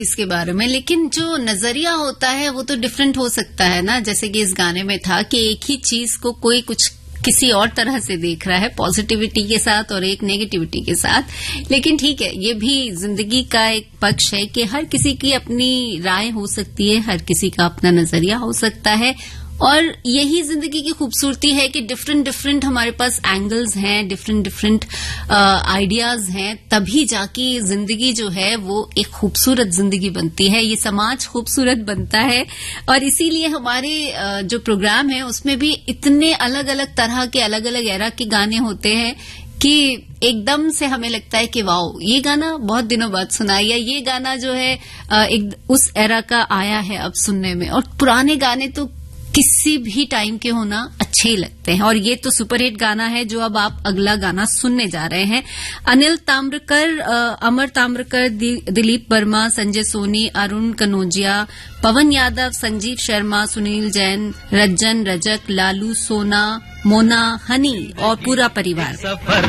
इसके बारे में, लेकिन जो नजरिया होता है वो तो डिफरेंट हो सकता है ना। जैसे कि इस गाने में था कि एक ही चीज को कोई कुछ किसी और तरह से देख रहा है, पॉजिटिविटी के साथ और एक नेगेटिविटी के साथ। लेकिन ठीक है, ये भी जिंदगी का एक पक्ष है कि हर किसी की अपनी राय हो सकती है, हर किसी का अपना नजरिया हो सकता है, और यही जिंदगी की खूबसूरती है कि डिफरेंट डिफरेंट हमारे पास एंगल्स हैं, डिफरेंट डिफरेंट आइडियाज हैं, तभी जाके जिंदगी जो है वो एक खूबसूरत जिंदगी बनती है, ये समाज खूबसूरत बनता है। और इसीलिए हमारे जो प्रोग्राम है उसमें भी इतने अलग अलग तरह के अलग अलग एरा के गाने होते हैं कि एकदम से हमें लगता है कि वाओ, ये गाना बहुत दिनों बाद सुना, या ये गाना जो है एक उस एरा का आया है अब सुनने में। और पुराने गाने तो किसी भी टाइम के होना अच्छे ही लगते हैं, और ये तो सुपरहिट गाना है जो अब आप अगला गाना सुनने जा रहे हैं। अनिल ताम्रकर, अमर ताम्रकर, दिलीप वर्मा, संजय सोनी, अरुण कनौजिया, पवन यादव, संजीव शर्मा, सुनील जैन, रज्जन, रजक, लालू, सोना, मोना, हनी और पूरा परिवार।